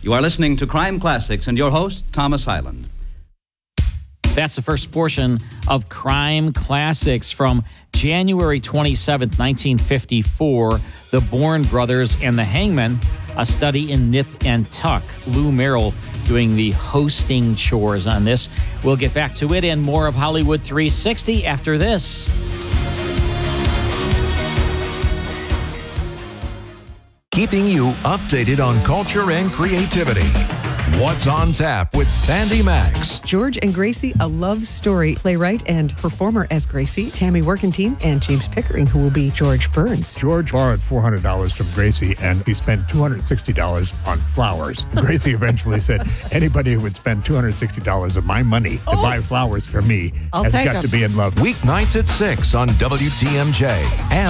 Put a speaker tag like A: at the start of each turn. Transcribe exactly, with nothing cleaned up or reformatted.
A: You are listening to Crime Classics and your host, Thomas Hyland.
B: That's the first portion of Crime Classics from January twenty-seventh, nineteen fifty-four, The Bourne Brothers and the Hangman, a study in nip and tuck. Lou Merrill doing the hosting chores on this. We'll get back to it and more of Hollywood three sixty after this.
C: Keeping you updated on culture and creativity. What's on Tap with Sandy Max.
D: George and Gracie, a love story. Playwright and performer as Gracie, Tammy Workentine, and James Pickering, who will be George Burns.
E: George borrowed four hundred dollars from Gracie, and he spent two hundred sixty dollars on flowers. Gracie eventually said, anybody who would spend two hundred sixty dollars of my money to
D: Oh.
E: buy flowers for me
D: I'll
E: has
D: take
E: got
D: 'em.
E: to be in love.
C: Weeknights at six on W T M J. And